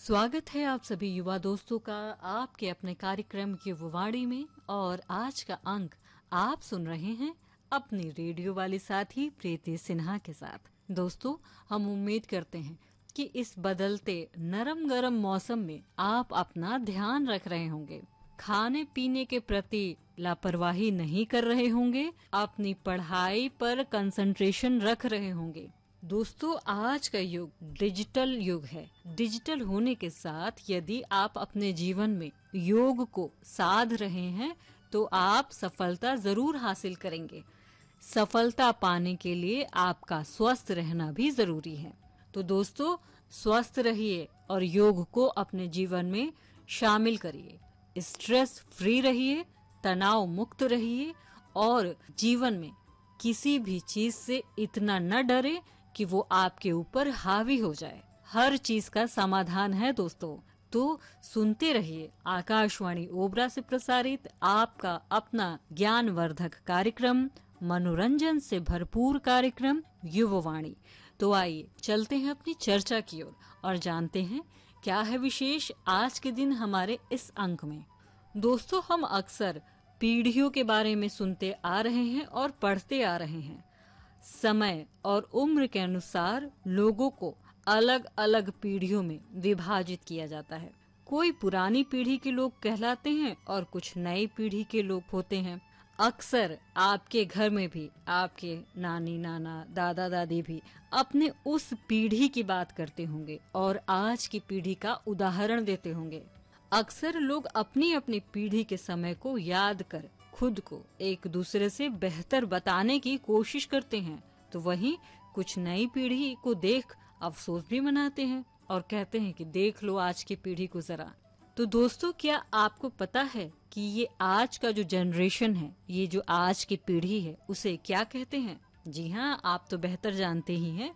स्वागत है आप सभी युवा दोस्तों का आपके अपने कार्यक्रम युवावाणी में। और आज का अंक आप सुन रहे हैं अपनी रेडियो वाली साथी प्रीति सिन्हा के साथ। दोस्तों, हम उम्मीद करते हैं कि इस बदलते नरम गरम मौसम में आप अपना ध्यान रख रहे होंगे, खाने पीने के प्रति लापरवाही नहीं कर रहे होंगे, अपनी पढ़ाई पर कंसंट्रेशन रख रहे होंगे। दोस्तों, आज का युग डिजिटल युग है। डिजिटल होने के साथ यदि आप अपने जीवन में योग को साध रहे हैं तो आप सफलता जरूर हासिल करेंगे। सफलता पाने के लिए आपका स्वस्थ रहना भी जरूरी है। तो दोस्तों, स्वस्थ रहिए और योग को अपने जीवन में शामिल करिए। स्ट्रेस फ्री रहिए, तनाव मुक्त रहिए और जीवन में किसी भी चीज से इतना न डरे कि वो आपके ऊपर हावी हो जाए। हर चीज का समाधान है दोस्तों। तो सुनते रहिए आकाशवाणी ओबरा से प्रसारित आपका अपना ज्ञानवर्धक कार्यक्रम, मनोरंजन से भरपूर कार्यक्रम युवावाणी। तो आइए चलते हैं अपनी चर्चा की ओर और जानते हैं क्या है विशेष आज के दिन हमारे इस अंक में। दोस्तों, हम अक्सर पीढ़ियों के बारे में सुनते आ रहे हैं और पढ़ते आ रहे हैं। समय और उम्र के अनुसार लोगों को अलग अलग पीढ़ियों में विभाजित किया जाता है। कोई पुरानी पीढ़ी के लोग कहलाते हैं और कुछ नई पीढ़ी के लोग होते हैं। अक्सर आपके घर में भी आपके नानी नाना दादा दादी भी अपने उस पीढ़ी की बात करते होंगे और आज की पीढ़ी का उदाहरण देते होंगे। अक्सर लोग अपनी अपनी पीढ़ी के समय को याद कर खुद को एक दूसरे से बेहतर बताने की कोशिश करते हैं, तो वहीं कुछ नई पीढ़ी को देख अफसोस भी मनाते हैं और कहते हैं कि देख लो आज की पीढ़ी को जरा। तो दोस्तों, क्या आपको पता है कि ये आज का जो जनरेशन है, ये जो आज की पीढ़ी है, उसे क्या कहते हैं? जी हाँ, आप तो बेहतर जानते ही हैं,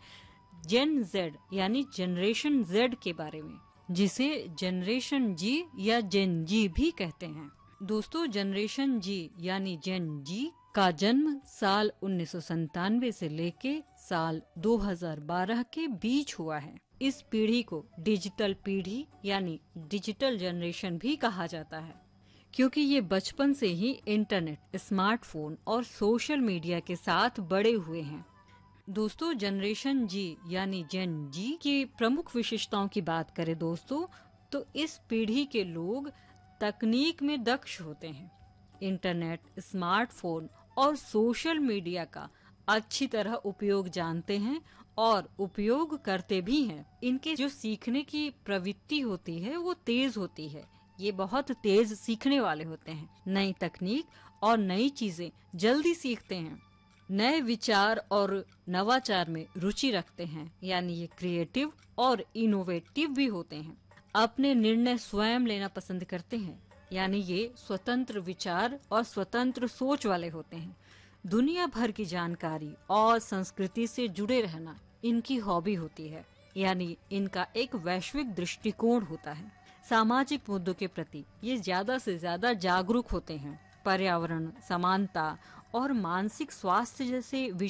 जेन जेड यानी जनरेशन जेड के बारे में, जिसे जनरेशन जी या जेन जी भी कहते हैं। दोस्तों, जनरेशन जी यानी जेन जी का जन्म साल 1997 से लेके साल 2012 के बीच हुआ है। इस पीढ़ी को डिजिटल पीढ़ी यानी डिजिटल जनरेशन भी कहा जाता है, क्योंकि ये बचपन से ही इंटरनेट, स्मार्टफोन और सोशल मीडिया के साथ बड़े हुए हैं। दोस्तों, जनरेशन जी यानी जेन जी की प्रमुख विशेषताओं की बात करें दोस्तों, तो इस पीढ़ी के लोग तकनीक में दक्ष होते हैं। इंटरनेट, स्मार्टफोन और सोशल मीडिया का अच्छी तरह उपयोग जानते हैं और उपयोग करते भी हैं। इनके जो सीखने की प्रवृत्ति होती है वो तेज होती है। ये बहुत तेज सीखने वाले होते हैं। नई तकनीक और नई चीजें जल्दी सीखते हैं। नए विचार और नवाचार में रुचि रखते हैं, यानी ये क्रिएटिव और इनोवेटिव भी होते हैं। अपने निर्णय स्वयं लेना पसंद करते हैं, यानी ये स्वतंत्र विचार और स्वतंत्र सोच वाले होते हैं। दुनिया भर की जानकारी और संस्कृति से जुड़े रहना इनकी हॉबी होती है, यानी इनका एक वैश्विक दृष्टिकोण होता है। सामाजिक मुद्दों के प्रति ये ज्यादा से ज्यादा जागरूक होते हैं। पर्यावरण, समानता और मानसिक स्वास्थ्य जैसे